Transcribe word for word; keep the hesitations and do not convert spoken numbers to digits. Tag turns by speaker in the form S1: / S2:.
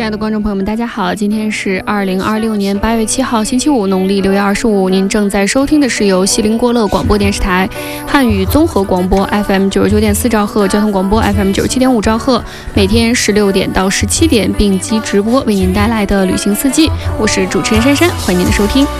S1: 爱的观众朋友们，大家好，今天是二零二六年八月七号星期五，农历六月二十五。您正在收听的是由锡林郭勒广播电视台汉语综合广播 F M 九十九点四兆赫，交通广播 F M 九十七点五兆赫，每天十六点到十七点并机直播为您带来的旅行四季。我是主持人珊珊，欢迎您的收听。